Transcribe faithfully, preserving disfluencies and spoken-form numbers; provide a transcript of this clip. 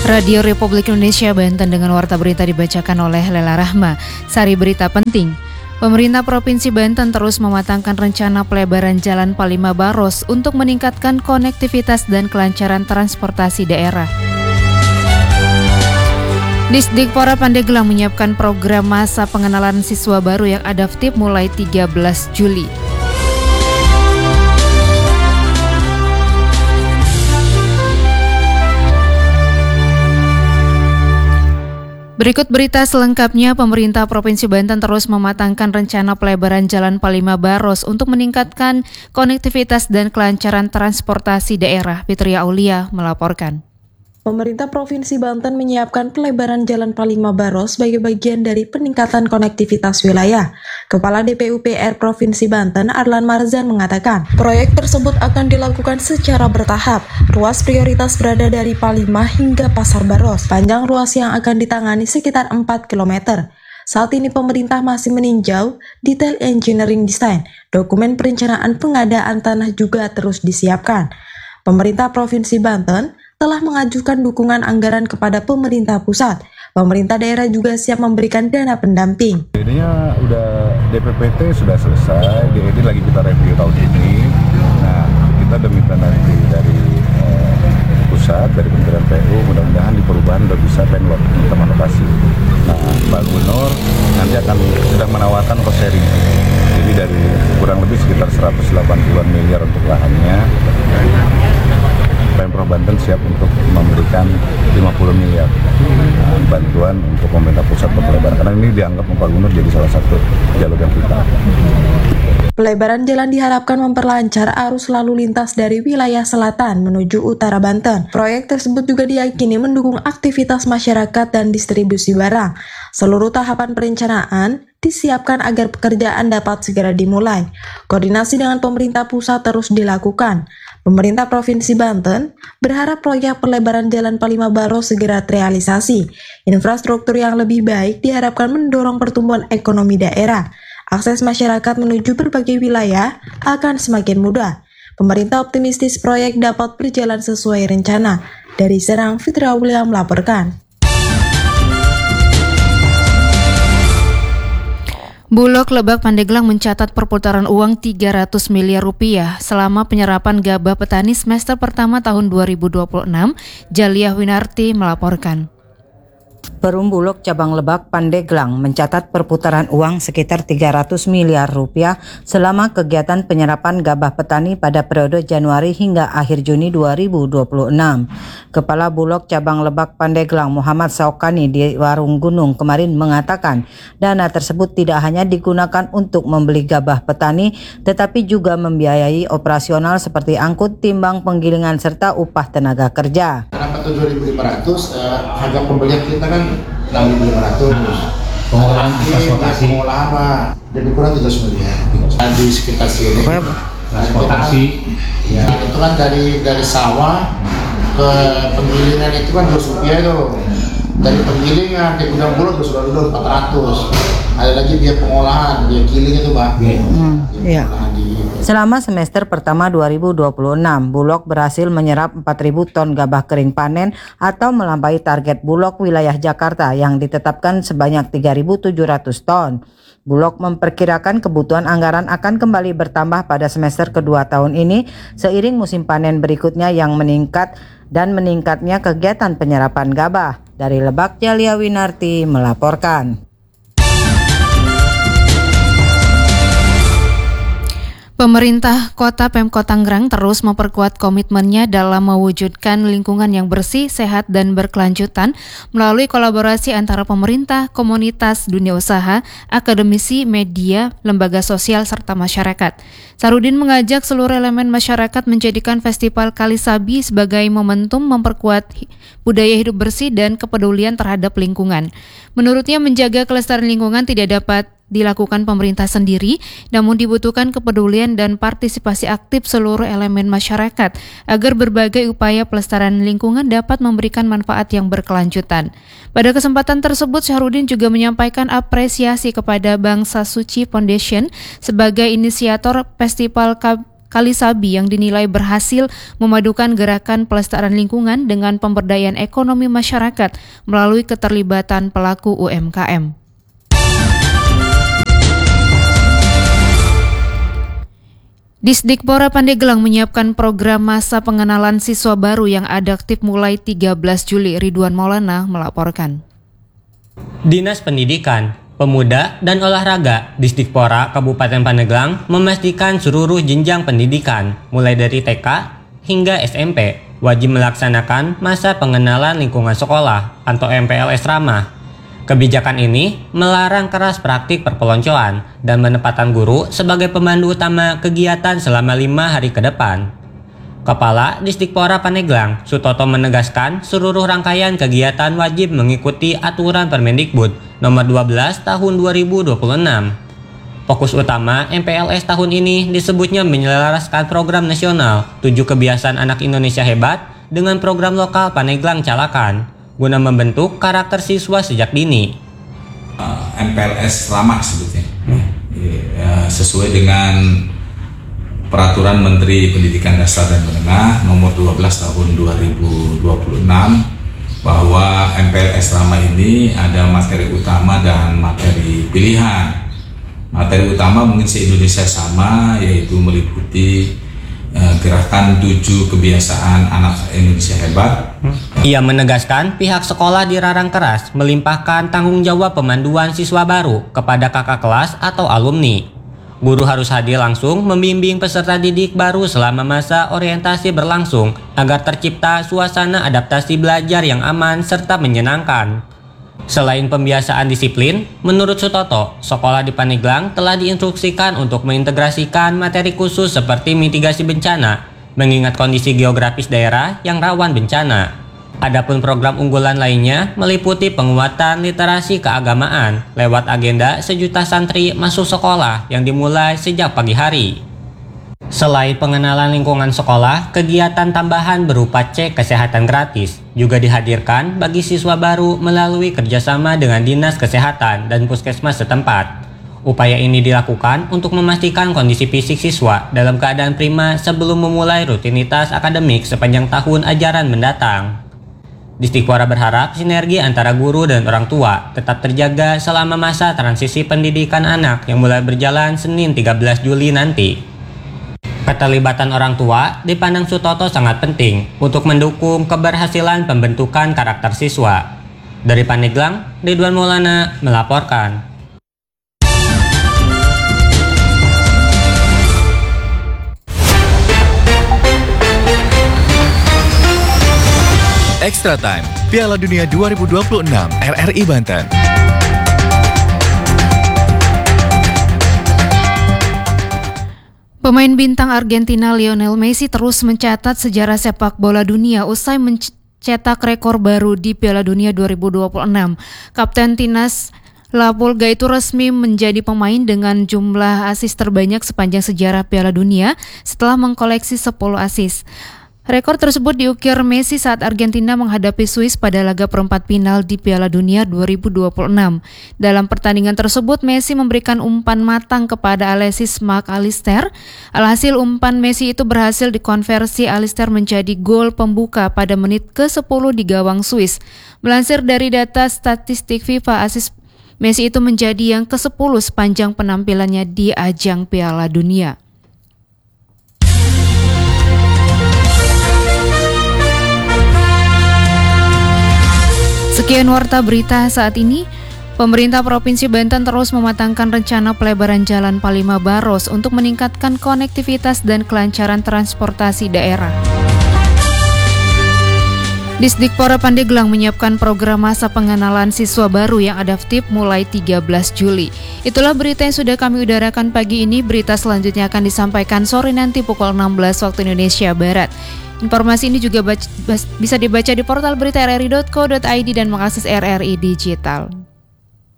Radio Republik Indonesia Banten dengan warta berita dibacakan oleh Lela Rahma. Sari berita penting. Pemerintah Provinsi Banten terus mematangkan rencana pelebaran Jalan Palima Baros untuk meningkatkan konektivitas dan kelancaran transportasi daerah. Disdikpora Pandeglang menyiapkan program masa pengenalan siswa baru yang adaptif mulai tiga belas Juli. Berikut berita selengkapnya. Pemerintah Provinsi Banten terus mematangkan rencana pelebaran Jalan Palima Baros untuk meningkatkan konektivitas dan kelancaran transportasi daerah. Fitria Aulia melaporkan. Pemerintah Provinsi Banten menyiapkan pelebaran Jalan Palima Baros sebagai bagian dari peningkatan konektivitas wilayah. Kepala D P U P R Provinsi Banten, Arlan Marzan, mengatakan, proyek tersebut akan dilakukan secara bertahap. Ruas prioritas berada dari Palima hingga Pasar Baros. Panjang ruas yang akan ditangani sekitar empat kilometer. Saat ini pemerintah masih meninjau detail engineering design. Dokumen perencanaan pengadaan tanah juga terus disiapkan. Pemerintah Provinsi Banten telah mengajukan dukungan anggaran kepada pemerintah pusat. Pemerintah daerah juga siap memberikan dana pendamping. D D-nya udah D P P T sudah selesai, D E D lagi kita review tahun ini. Nah, kita udah minta nanti dari eh, pusat, dari Kementerian P U, mudah-mudahan di perubahan udah bisa penlot teman lokasi. Nah, Pak Gubernur nanti akan sudah menawarkan cost sharing. Jadi dari kurang lebih sekitar seratus delapan puluh miliar untuk lahannya. Pemprov Banten siap untuk memberikan lima puluh miliar uh, bantuan untuk pemerintah pusat untuk pelebaran, karena ini dianggap Pak Gubernur jadi salah satu jalur yang vital. Pelebaran jalan diharapkan memperlancar arus lalu lintas dari wilayah selatan menuju utara Banten. Proyek tersebut juga diyakini mendukung aktivitas masyarakat dan distribusi barang. Seluruh tahapan perencanaan disiapkan agar pekerjaan dapat segera dimulai. Koordinasi dengan pemerintah pusat terus dilakukan. Pemerintah Provinsi Banten berharap proyek pelebaran Jalan Palima Baros segera terrealisasi. Infrastruktur yang lebih baik diharapkan mendorong pertumbuhan ekonomi daerah. Akses masyarakat menuju berbagai wilayah akan semakin mudah. Pemerintah optimistis proyek dapat berjalan sesuai rencana. Dari Serang, Fitria Aulia melaporkan. Bulog Lebak Pandeglang mencatat perputaran uang tiga ratus miliar rupiah selama penyerapan gabah petani semester pertama tahun dua ribu dua puluh enam. Jaliah Winarti melaporkan. Perum Bulog Cabang Lebak Pandeglang mencatat perputaran uang sekitar tiga ratus miliar rupiah selama kegiatan penyerapan gabah petani pada periode Januari hingga akhir Juni dua ribu dua puluh enam. Kepala Bulog Cabang Lebak Pandeglang Muhammad Saukani di Warung Gunung kemarin mengatakan dana tersebut tidak hanya digunakan untuk membeli gabah petani tetapi juga membiayai operasional seperti angkut, timbang, penggilingan serta upah tenaga kerja. Kenapa tujuh ribu lima ratus uh, harga pembelian kita kan enam ribu lima ratus. Pengolahan transportasi. Pengolahan mah jadi kurang tiga ratus miliar. Di sekitar sini. Transportasi. Ya, itu kan dari dari sawah ke penggilingan itu kan dua rupiah itu. Dari penggilingan ke gudang Bulog sudah dulu empat ratus. Ada lagi biaya pengolahan, biaya giling itu, Pak. Hmm, iya. Selama semester pertama dua ribu dua puluh enam, Bulog berhasil menyerap empat ribu ton gabah kering panen atau melampaui target Bulog wilayah Jakarta yang ditetapkan sebanyak tiga ribu tujuh ratus ton. Bulog memperkirakan kebutuhan anggaran akan kembali bertambah pada semester kedua tahun ini seiring musim panen berikutnya yang meningkat dan meningkatnya kegiatan penyerapan gabah. Dari Lebak, Jalia Winarti melaporkan. Pemerintah Kota Pemkot Tangerang terus memperkuat komitmennya dalam mewujudkan lingkungan yang bersih, sehat, dan berkelanjutan melalui kolaborasi antara pemerintah, komunitas, dunia usaha, akademisi, media, lembaga sosial, serta masyarakat. Sarudin mengajak seluruh elemen masyarakat menjadikan Festival Kalisabi sebagai momentum memperkuat budaya hidup bersih dan kepedulian terhadap lingkungan. Menurutnya, menjaga kelestarian lingkungan tidak dapat dilakukan pemerintah sendiri, namun dibutuhkan kepedulian dan partisipasi aktif seluruh elemen masyarakat agar berbagai upaya pelestarian lingkungan dapat memberikan manfaat yang berkelanjutan. Pada kesempatan tersebut, Syahrudin juga menyampaikan apresiasi kepada Bangsa Suci Foundation sebagai inisiator Festival Kalisabi yang dinilai berhasil memadukan gerakan pelestarian lingkungan dengan pemberdayaan ekonomi masyarakat melalui keterlibatan pelaku U M K M. Disdikpora Pandeglang menyiapkan program masa pengenalan siswa baru yang adaptif mulai tiga belas Juli. Ridwan Maulana melaporkan. Dinas Pendidikan, Pemuda, dan Olahraga Disdikpora Kabupaten Pandeglang memastikan seluruh jenjang pendidikan, mulai dari T K hingga S M P, wajib melaksanakan masa pengenalan lingkungan sekolah atau M P L S ramah. Kebijakan ini melarang keras praktik perpeloncoan dan menempatkan guru sebagai pemandu utama kegiatan selama lima hari ke depan. Kepala Disdikpora Pandeglang, Sutoto, menegaskan seluruh rangkaian kegiatan wajib mengikuti aturan Permendikbud nomor dua belas tahun dua ribu dua puluh enam. Fokus utama M P L S tahun ini disebutnya menyelaraskan program nasional tujuh Kebiasaan Anak Indonesia Hebat dengan program lokal Pandeglang Calakan, guna membentuk karakter siswa sejak dini. Uh, M P L S ramah sebetulnya, hmm. ya, sesuai dengan Peraturan Menteri Pendidikan Dasar dan Menengah nomor dua belas tahun dua ribu dua puluh enam, bahwa M P L S ramah ini ada materi utama dan materi pilihan. Materi utama mungkin se-Indonesia sama, yaitu meliputi gerakan tujuh kebiasaan anak Indonesia hebat. Ia menegaskan pihak sekolah dilarang keras melimpahkan tanggung jawab pemanduan siswa baru kepada kakak kelas atau alumni. Guru harus hadir langsung membimbing peserta didik baru selama masa orientasi berlangsung agar tercipta suasana adaptasi belajar yang aman serta menyenangkan. Selain pembiasaan disiplin, menurut Sutoto, sekolah di Pandeglang telah diinstruksikan untuk mengintegrasikan materi khusus seperti mitigasi bencana, mengingat kondisi geografis daerah yang rawan bencana. Adapun program unggulan lainnya meliputi penguatan literasi keagamaan lewat agenda sejuta santri masuk sekolah yang dimulai sejak pagi hari. Selain pengenalan lingkungan sekolah, kegiatan tambahan berupa cek kesehatan gratis juga dihadirkan bagi siswa baru melalui kerjasama dengan Dinas Kesehatan dan Puskesmas setempat. Upaya ini dilakukan untuk memastikan kondisi fisik siswa dalam keadaan prima sebelum memulai rutinitas akademik sepanjang tahun ajaran mendatang. Disdikpora berharap sinergi antara guru dan orang tua tetap terjaga selama masa transisi pendidikan anak yang mulai berjalan Senin tiga belas Juli nanti. Keterlibatan orang tua dipandang Sutoto sangat penting untuk mendukung keberhasilan pembentukan karakter siswa. Dari Pandeglang, Ridwan Maulana melaporkan. Extra Time, Piala Dunia dua ribu dua puluh enam, R R I Banten. Pemain bintang Argentina Lionel Messi terus mencatat sejarah sepak bola dunia usai mencetak rekor baru di Piala Dunia dua ribu dua puluh enam. Kapten timnas La Pulga itu resmi menjadi pemain dengan jumlah assist terbanyak sepanjang sejarah Piala Dunia setelah mengkoleksi sepuluh assist. Rekor tersebut diukir Messi saat Argentina menghadapi Swiss pada laga perempat final di Piala Dunia dua ribu dua puluh enam. Dalam pertandingan tersebut, Messi memberikan umpan matang kepada Alexis Mac Allister. Alhasil umpan Messi itu berhasil dikonversi Allister menjadi gol pembuka pada menit ke sepuluh di gawang Swiss. Melansir dari data statistik FIFA, assist Messi itu menjadi yang kesepuluh sepanjang penampilannya di ajang Piala Dunia. Sekian warta berita saat ini. Pemerintah Provinsi Banten terus mematangkan rencana pelebaran Jalan Palima Baros untuk meningkatkan konektivitas dan kelancaran transportasi daerah. Disdikpora Pandeglang menyiapkan program masa pengenalan siswa baru yang adaptif mulai tiga belas Juli. Itulah berita yang sudah kami udarakan pagi ini. Berita selanjutnya akan disampaikan sore nanti pukul enam belas waktu Indonesia Barat. Informasi ini juga baca, bisa dibaca di portal berita r r i dot co dot i d dan mengakses R R I Digital.